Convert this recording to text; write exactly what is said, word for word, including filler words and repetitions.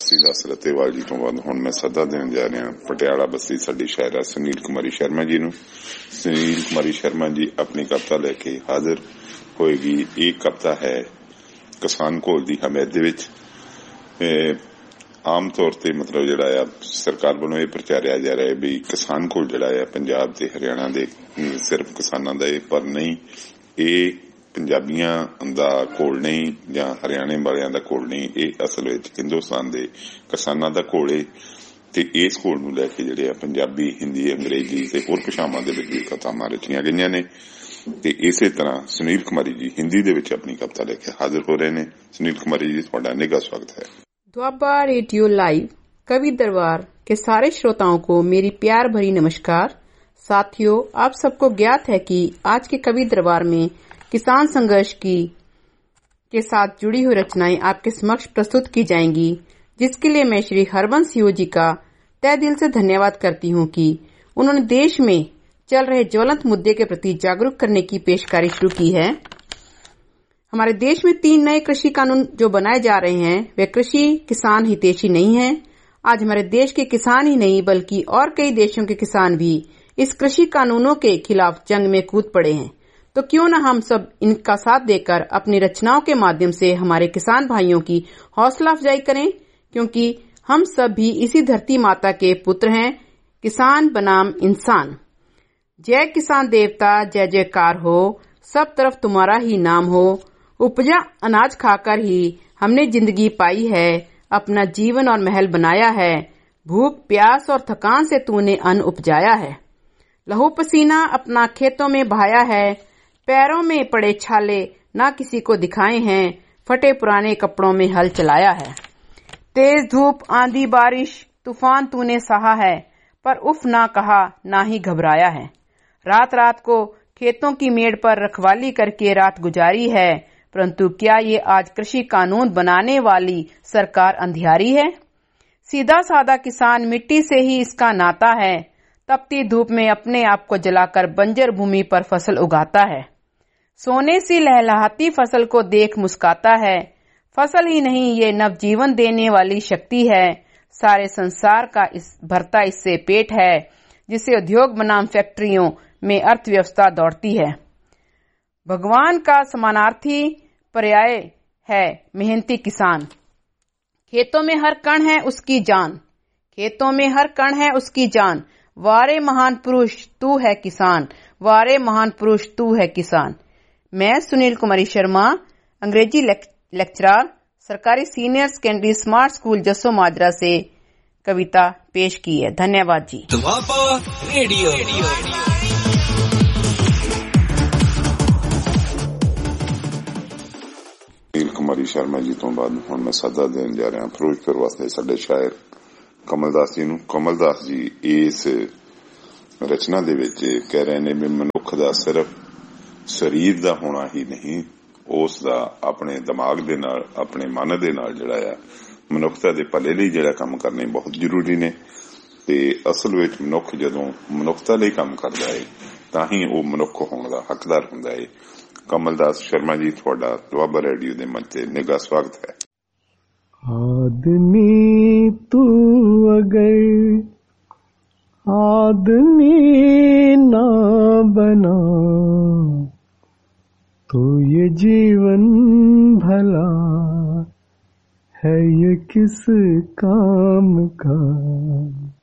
सीधा सरतेवाल जी तो बाद हुण मैं सदा देने जा रहा पटियाला बस्ती साडी शायरा सुनील कुमारी शर्मा जी नूं। सुनील कुमारी शर्मा जी अपनी कविता लेके हाजिर होएगी। एक कविता है किसान घोल दी हमायत दे विच। आम तौर ते मतलब जिहड़ा आ सरकार वालों यह प्रचारिया जा रहा है भी किसान घोल जिहड़ा आ पंजाब ते हरियाणा दे सिर्फ किसानां दा पर नहीं, ये पंजाबियां दा घोल नहीं जां हरियाणे वालियां दा घोल नहीं, ये असल विच हिंदुस्तान दे किसानां दा घोल है। ते इस घोल नूं लैके जिहड़े पंजाबी, हिंदी, अंग्रेजी ते होर भाषावां दे विच भी कवितावां रचियां गईयां ने। ते इसे तरह सुनील कुमारी जी हिंदी दे विच अपनी कविता लेके हाजिर हो रहे ने। सुनील कुमारी जी तुहाडा निघा स्वागत है। दुआबा रेडियो लाइव कवि दरबार के सारे श्रोताओं को मेरी प्यार भरी नमस्कार। साथियों, आप सबको ज्ञात है कि आज के कवि दरबार में किसान संघर्ष की के साथ जुड़ी हुई रचनाएं आपके समक्ष प्रस्तुत की जाएंगी, जिसके लिए मैं श्री हरवंश सिंह जी का तहे दिल से धन्यवाद करती हूं कि उन्होंने देश में चल रहे ज्वलंत मुद्दे के प्रति जागरूक करने की पेशकारी शुरू की है। हमारे देश में तीन नए कृषि कानून जो बनाए जा रहे हैं वे कृषि किसान हितैषी नहीं हैं। आज हमारे देश के किसान ही नहीं बल्कि और कई देशों के किसान भी इस कृषि कानूनों के खिलाफ जंग में कूद पड़े हैं। तो क्यों न हम सब इनका साथ देकर अपनी रचनाओं के माध्यम से हमारे किसान भाइयों की हौसला अफजाई करें, क्योंकि हम सब भी इसी धरती माता के पुत्र हैं। किसान बनाम इंसान। जय किसान देवता जय जयकार हो, सब तरफ तुम्हारा ही नाम हो। उपजा अनाज खाकर ही हमने जिंदगी पाई है, अपना जीवन और महल बनाया है। भूख प्यास और थकान से तूने अन्न उपजाया है। लहू पसीना अपना खेतों में बहाया है। पैरों में पड़े छाले ना किसी को दिखाए हैं। फटे पुराने कपड़ों में हल चलाया है। तेज धूप आंधी बारिश तूफान तूने सहा है, पर उफ ना कहा ना ही घबराया है। रात रात को खेतों की मेड़ पर रखवाली करके रात गुजारी है, परंतु क्या ये आज कृषि कानून बनाने वाली सरकार अंधियारी है? सीधा सादा किसान मिट्टी से ही इसका नाता है। तपती धूप में अपने आप को जलाकर बंजर भूमि पर फसल उगाता है। सोने सी लहलहाती फसल को देख मुस्काता है। फसल ही नहीं ये नवजीवन देने वाली शक्ति है। सारे संसार का इस भरता इससे पेट है, जिसे उद्योग बनाम फैक्ट्रियों में अर्थव्यवस्था दौड़ती है। भगवान का समानार्थी पर्याय है मेहनती किसान। खेतों में हर कण है उसकी जान। खेतों में हर कण है उसकी जान। वारे महान पुरुष तू है किसान। वारे महान पुरुष तू है किसान। मैं सुनील कुमारी शर्मा, अंग्रेजी लेक्चरर, सरकारी सीनियर सेकेंडरी स्मार्ट स्कूल जसो माजरा से कविता पेश की है। धन्यवाद जी। रेडियो सुनील कुमारी शर्मा जी तो बाद हुण मैं सदा देन जा रहा फिरोजपुर वास्ते साडे शायर कमलदास जी नूं। कमलदास जी इस रचना दे विच कह रहे ने भी मनुख दा सिर्फ शरीर दा होना ही नहीं, उस दा अपने दिमाग दे नाल अपने मन दे नाल जिहड़ा आ मनुखता दे भले लई जिहड़ा काम करने बहुत जरूरी ने। ते असल विच मनुख जदों मनुखता लई काम करदा है तां ही वो मनुख होण दा हकदार हुंदा है। कमलदास शर्मा जी तुहाडा दुआबा रेडियो दे मंच ते निघा स्वागत है। आदमी तू अगर आदमी ना बना तो ये जीवन भला है ये किस काम का।